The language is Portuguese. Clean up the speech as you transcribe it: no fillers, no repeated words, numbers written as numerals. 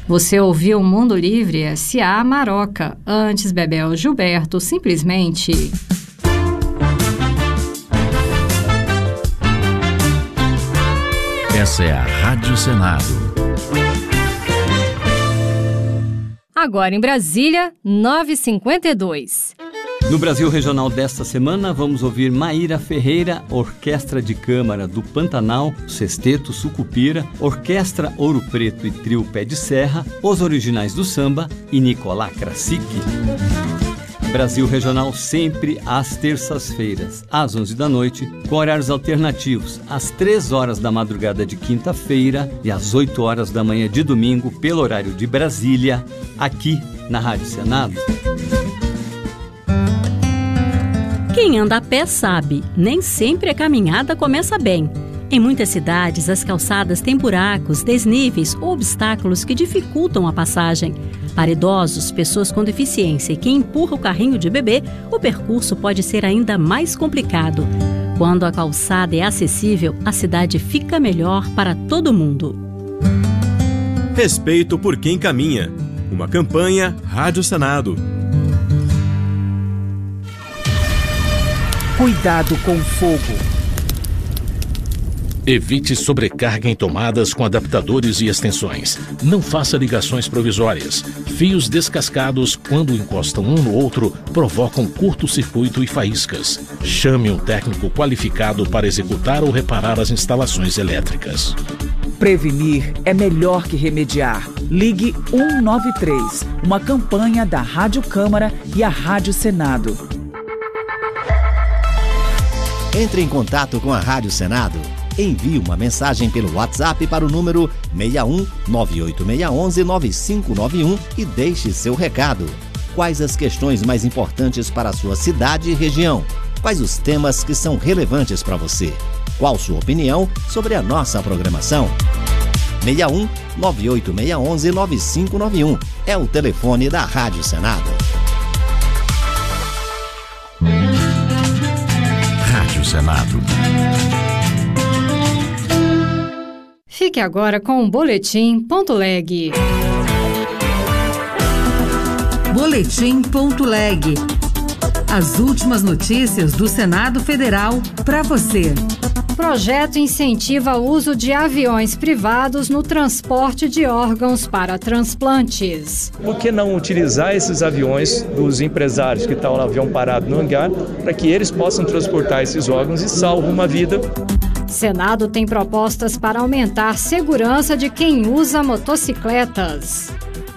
Você ouviu Mundo Livre S.A. Maroca, antes Bebel Gilberto, simplesmente. Essa é a Rádio Senado. Agora em Brasília, 9h52. No Brasil Regional desta semana, vamos ouvir Maíra Ferreira, Orquestra de Câmara do Pantanal, Sexteto Sucupira, Orquestra Ouro Preto e Trio Pé de Serra, Os Originais do Samba e Nicolás Krasik. Brasil Regional sempre às terças-feiras, às 11 da noite, com horários alternativos, às 3 horas da madrugada de quinta-feira e às 8 horas da manhã de domingo, pelo horário de Brasília, aqui na Rádio Senado. Quem anda a pé sabe, nem sempre a caminhada começa bem. Em muitas cidades, as calçadas têm buracos, desníveis ou obstáculos que dificultam a passagem. Para idosos, pessoas com deficiência e quem empurra o carrinho de bebê, o percurso pode ser ainda mais complicado. Quando a calçada é acessível, a cidade fica melhor para todo mundo. Respeito por quem caminha. Uma campanha Rádio Senado. Cuidado com o fogo. Evite sobrecarga em tomadas com adaptadores e extensões. Não faça ligações provisórias. Fios descascados, quando encostam um no outro, provocam curto-circuito e faíscas. Chame um técnico qualificado para executar ou reparar as instalações elétricas. Prevenir é melhor que remediar. Ligue 193, uma campanha da Rádio Câmara e a Rádio Senado. Entre em contato com a Rádio Senado. Envie uma mensagem pelo WhatsApp para o número 61 98611 9591 e deixe seu recado. Quais as questões mais importantes para a sua cidade e região? Quais os temas que são relevantes para você? Qual sua opinião sobre a nossa programação? 61 98611 9591 é o telefone da Rádio Senado. Rádio Senado. Fique agora com o Boletim.leg. Boletim.leg. As últimas notícias do Senado Federal para você. Projeto incentiva o uso de aviões privados no transporte de órgãos para transplantes. Por que não utilizar esses aviões dos empresários que estão no avião parado no hangar para que eles possam transportar esses órgãos e salvar uma vida? Senado tem propostas para aumentar a segurança de quem usa motocicletas.